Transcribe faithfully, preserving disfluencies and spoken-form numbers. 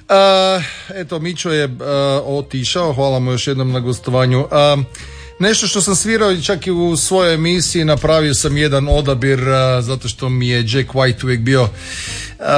Uh, eto, Mićo je uh, otišao, hvala mu još jednom na gostovanju. Uh, nešto što sam svirao čak i u svojoj emisiji, napravio sam jedan odabir uh, zato što mi je Jack White uvijek bio